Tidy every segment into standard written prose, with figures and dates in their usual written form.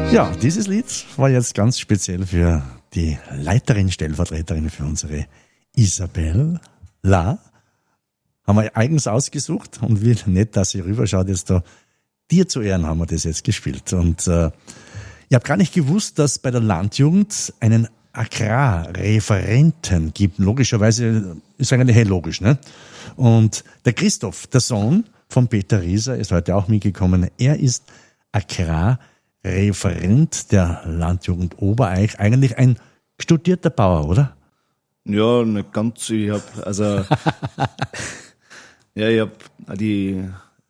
Ja, dieses Lied war jetzt ganz speziell für die Leiterin, Stellvertreterin für unsere Isabel La. Haben wir eigens ausgesucht und wie nett, dass sie rüberschaut jetzt da. Dir zu Ehren haben wir das jetzt gespielt. Und ich habe gar nicht gewusst, dass bei der Landjugend einen Agrarreferenten gibt. Logischerweise ist eigentlich logisch, ne? Und der Christoph, der Sohn von Peter Rieser, ist heute auch mitgekommen. Er ist Agrarreferent der Landjugend Obereich. Eigentlich ein studierter Bauer, oder? Ja, nicht ganz. Ich habe die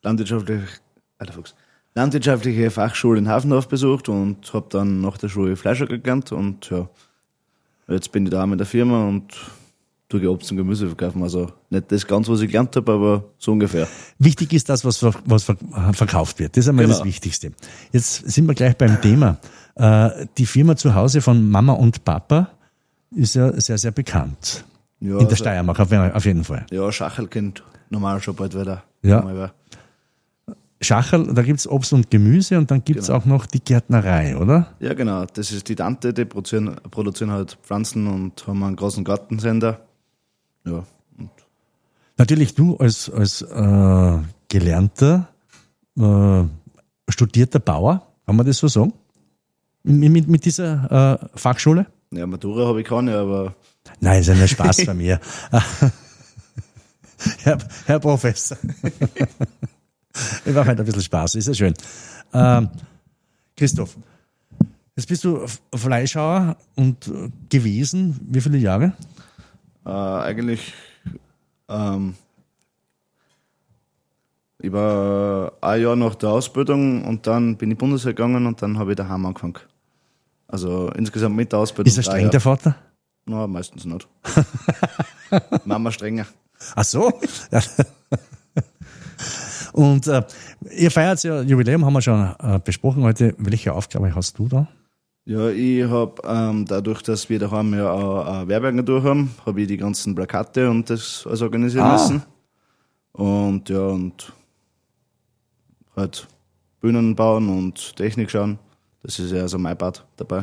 landwirtschaftliche Fachschule in Hafendorf besucht und habe dann nach der Schule Fleischer gelernt und ja, jetzt bin ich da mit der Firma und tue Obst und Gemüse verkaufen. Also nicht das ganz, was ich gelernt habe, aber so ungefähr. Wichtig ist das, was verkauft wird. Das ist einmal das Wichtigste. Jetzt sind wir gleich beim Thema. Die Firma zu Hause von Mama und Papa ist ja sehr, sehr bekannt. Ja, in der Steiermark auf jeden Fall. Ja, Schachel kennt normal schon bald wieder. Ja. Schachel, da gibt's Obst und Gemüse und dann gibt's auch noch die Gärtnerei, oder? Ja, genau. Das ist die Tante, die produzieren halt Pflanzen und haben einen großen Gartensender. Ja. Und natürlich du als gelernter, studierter Bauer, kann man das so sagen? Mit dieser Fachschule? Ja, Matura habe ich keine, aber... Nein, ist ja nur Spaß bei mir. Herr Professor. Ich mache halt ein bisschen Spaß, ist ja schön. Christoph, jetzt bist du Fleischhauer und gewesen, wie viele Jahre? Eigentlich, ich war ein Jahr nach der Ausbildung und dann bin ich Bundeswehr gegangen und dann habe ich daheim angefangen. Also insgesamt mit der Ausbildung. Ist er streng, der Vater? Na, meistens nicht. Mama strenger. Ach so? Und ihr feiert ja Jubiläum, haben wir schon besprochen heute. Welche Aufgabe hast du da? Ja, ich habe dadurch, dass wir daheim ja auch eine Werbeagentur haben, habe ich die ganzen Plakate und das alles organisieren müssen. Und ja, und halt Bühnen bauen und Technik schauen. Das ist ja so mein Part dabei.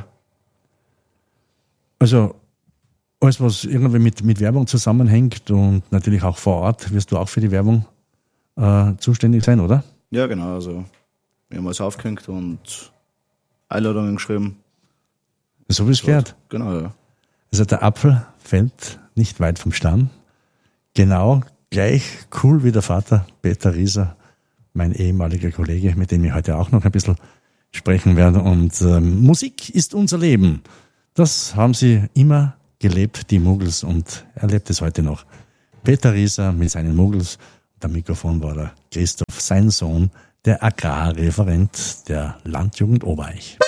Also alles, was irgendwie mit Werbung zusammenhängt und natürlich auch vor Ort, wirst du auch für die Werbung zuständig sein, oder? Ja, genau. Also wir haben alles aufgehängt und Einladungen geschrieben. So wie es gehört. Genau, ja. Also der Apfel fällt nicht weit vom Stamm. Genau, gleich cool wie der Vater Peter Rieser, mein ehemaliger Kollege, mit dem ich heute auch noch ein bisschen sprechen werde. Und Musik ist unser Leben. Das haben sie immer gelebt, die Muggels, und er lebt es heute noch. Peter Rieser mit seinen Muggels. Am Mikrofon war der Christoph, sein Sohn, der Agrarreferent der Landjugend Obereich.